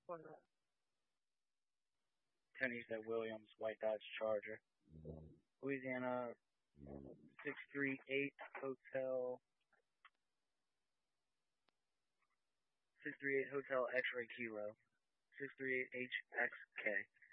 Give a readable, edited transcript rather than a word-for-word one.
Tenny's at Williams, White Dodge Charger. Louisiana 638 Hotel 638 Hotel X-Ray Kilo 638 HXK.